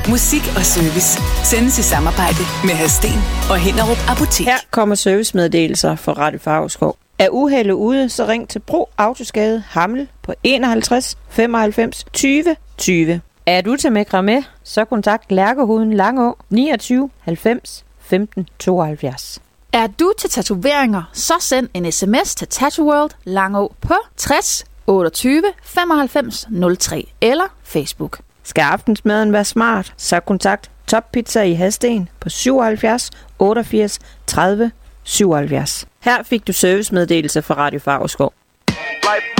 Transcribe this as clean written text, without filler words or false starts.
Musik og service sendes i samarbejde med Hadsten og Hinderup Apotek. Her kommer servicemeddelelser fra Radio Favrskov. Er uheldet ude, så ring til Bro Autoskade Hammel på 51 95 20 20. Er du til med, så kontakt Lærkehuden Langå 29 90 15 72. Er du til tatoveringer, så send en sms til Tattoo World Langå på 60 28 95 03 eller Facebook. Skal aftensmaden være smart, så kontakt Top Pizza i Hadsten på 77 88 30 77. Her fik du servicemeddelelse fra Radio Favrskov.